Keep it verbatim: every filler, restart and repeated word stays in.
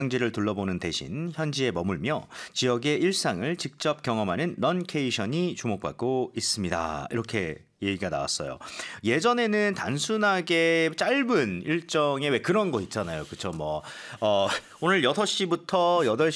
지를 둘러보는 대신 현지에 머물며 지역의 일상을 직접 경험하는 넌케이션이 주목받고 있습니다. 이렇게 얘기가 나왔어요. 예전에는 단순하게 짧은 일정에 왜 그런 거 있잖아요. 그쵸? 뭐, 어, 오늘 여섯 시부터 여덟 시